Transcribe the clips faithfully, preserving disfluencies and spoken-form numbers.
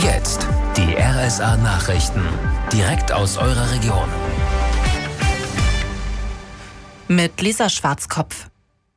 jetzt die R S A-Nachrichten, direkt aus eurer Region. Mit Lisa Schwarzkopf.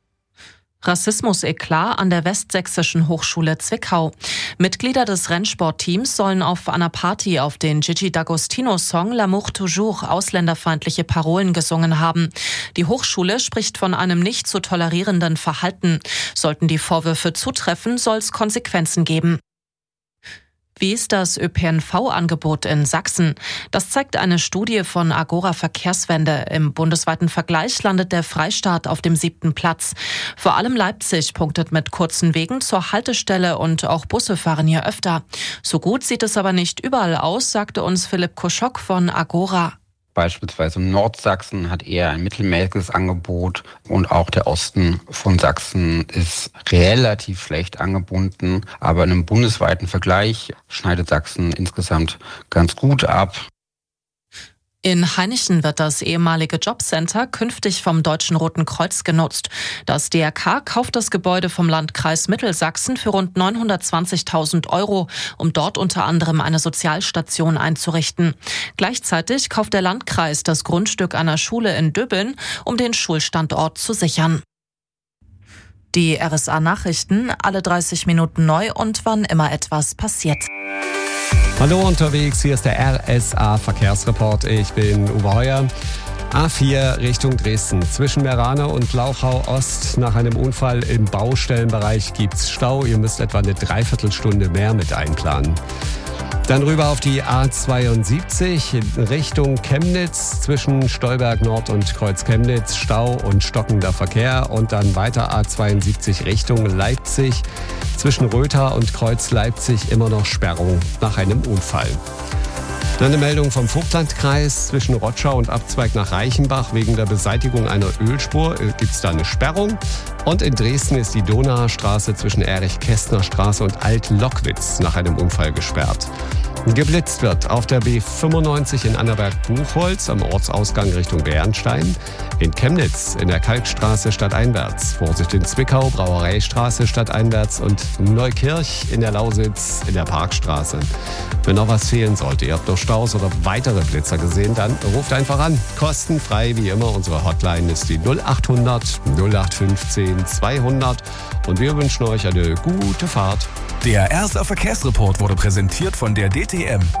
Rassismus-Eklat an der Westsächsischen Hochschule Zwickau. Mitglieder des Rennsportteams sollen auf einer Party auf den Gigi D'Agostino-Song L'amour toujours ausländerfeindliche Parolen gesungen haben. Die Hochschule spricht von einem nicht zu tolerierenden Verhalten. Sollten die Vorwürfe zutreffen, soll es Konsequenzen geben. Wie ist das Ö P N V-Angebot in Sachsen? Das zeigt eine Studie von Agora Verkehrswende. Im bundesweiten Vergleich landet der Freistaat auf dem siebten Platz. Vor allem Leipzig punktet mit kurzen Wegen zur Haltestelle und auch Busse fahren hier öfter. So gut sieht es aber nicht überall aus, sagte uns Philipp Koschok von Agora. Beispielsweise Nordsachsen hat eher ein mittelmäßiges Angebot und auch der Osten von Sachsen ist relativ schlecht angebunden. Aber in einem bundesweiten Vergleich schneidet Sachsen insgesamt ganz gut ab. In Hainichen wird das ehemalige Jobcenter künftig vom Deutschen Roten Kreuz genutzt. Das D R K kauft das Gebäude vom Landkreis Mittelsachsen für rund neunhundertzwanzigtausend Euro, um dort unter anderem eine Sozialstation einzurichten. Gleichzeitig kauft der Landkreis das Grundstück einer Schule in Döbeln, um den Schulstandort zu sichern. Die R S A-Nachrichten, alle dreißig Minuten neu und wann immer etwas passiert. Hallo unterwegs, hier ist der R S A-Verkehrsreport. Ich bin Uwe Heuer. A vier Richtung Dresden. Zwischen Meranau und Glauchau Ost nach einem Unfall im Baustellenbereich gibt's Stau. Ihr müsst etwa eine Dreiviertelstunde mehr mit einplanen. Dann rüber auf die A zweiundsiebzig in Richtung Chemnitz, zwischen Stolberg Nord und Kreuz Chemnitz, Stau und stockender Verkehr. Und dann weiter A zweiundsiebzig Richtung Leipzig, zwischen Rötha und Kreuz Leipzig immer noch Sperrung nach einem Unfall. Dann eine Meldung vom Vogtlandkreis. Zwischen Rotschau und Abzweig nach Reichenbach wegen der Beseitigung einer Ölspur gibt es da eine Sperrung. Und in Dresden ist die Donauer Straße zwischen Erich-Kästner-Straße und Alt-Lockwitz nach einem Unfall gesperrt. Geblitzt wird auf der B fünfundneunzig in Annaberg-Buchholz am Ortsausgang Richtung Bernstein. In Chemnitz in der Kalkstraße stadteinwärts. Vorsicht in Zwickau, Brauereistraße stadteinwärts und Neukirch in der Lausitz in der Parkstraße. Wenn noch was fehlen sollte, ihr habt noch Staus oder weitere Blitzer gesehen, dann ruft einfach an. Kostenfrei wie immer. Unsere Hotline ist die null achthundert null acht fünfzehn zweihundert und wir wünschen euch eine gute Fahrt. Der R S A-Verkehrsreport wurde präsentiert von der D T M.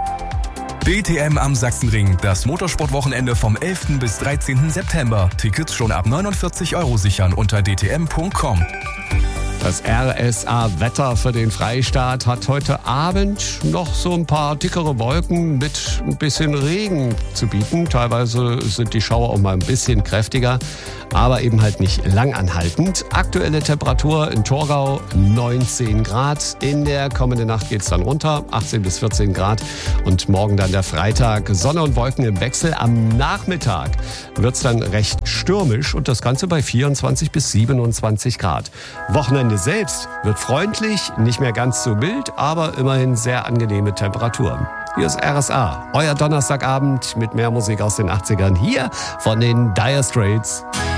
D T M am Sachsenring, das Motorsportwochenende vom elften bis dreizehnten September. Tickets schon ab neunundvierzig Euro sichern unter d t m punkt com. Das R S A-Wetter für den Freistaat hat heute Abend noch so ein paar dickere Wolken mit ein bisschen Regen zu bieten. Teilweise sind die Schauer auch mal ein bisschen kräftiger, aber eben halt nicht langanhaltend. Aktuelle Temperatur in Torgau neunzehn Grad. In der kommenden Nacht geht es dann runter, achtzehn bis vierzehn Grad. Und morgen dann der Freitag, Sonne und Wolken im Wechsel. Am Nachmittag wird es dann recht stürmisch und das Ganze bei vierundzwanzig bis siebenundzwanzig Grad. Wochenende selbst wird freundlich, nicht mehr ganz so mild, aber immerhin sehr angenehme Temperaturen. Hier ist R S A, euer Donnerstagabend mit mehr Musik aus den achtzigern, hier von den Dire Straits.